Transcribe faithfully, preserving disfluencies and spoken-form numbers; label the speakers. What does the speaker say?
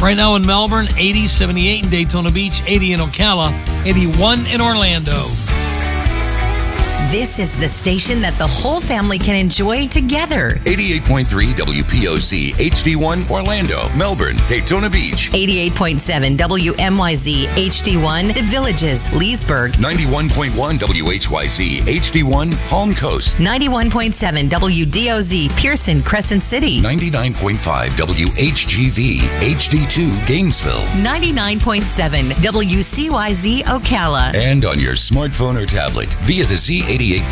Speaker 1: Right now in Melbourne, eighty, seventy-eight in Daytona Beach, eighty in Ocala, eighty-one in Orlando.
Speaker 2: This is the station that the whole family can enjoy together.
Speaker 3: eighty-eight point three W P O C H D one Orlando, Melbourne, Daytona Beach.
Speaker 2: eighty-eight point seven W M Y Z H D one The Villages, Leesburg.
Speaker 3: ninety-one point one W H Y Z H D one Palm Coast.
Speaker 2: ninety-one point seven W D O Z Pearson, Crescent City.
Speaker 3: ninety-nine point five W H G V H D two Gainesville.
Speaker 2: ninety-nine point seven W C Y Z Ocala.
Speaker 3: And on your smartphone or tablet via the Z eighty-eight